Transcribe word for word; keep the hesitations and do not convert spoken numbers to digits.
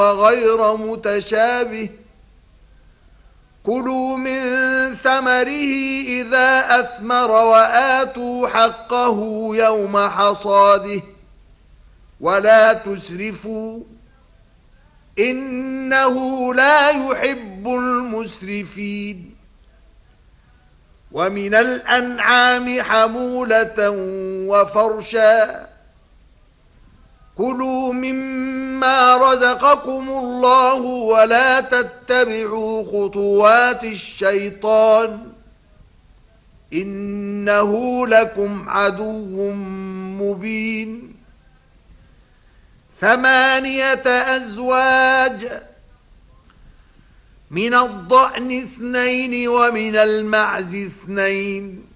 غير متشابه كلوا من ثمره إذا أثمر وآتوا حقه يوم حصاده ولا تسرفوا إنه لا يحب المسرفين ومن الأنعام حمولة وفرشا كلوا مما رزقكم الله ولا تتبعوا خطوات الشيطان إنه لكم عدو مبين ثمانية أزواج من الضأن اثنين ومن المعز اثنين